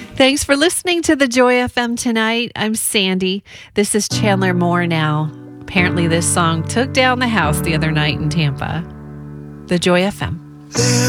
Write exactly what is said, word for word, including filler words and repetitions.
Thanks for listening to the Joy F M tonight. I'm Sandy. This is Chandler Moore now. Apparently this song took down the house the other night in Tampa. The Joy F M.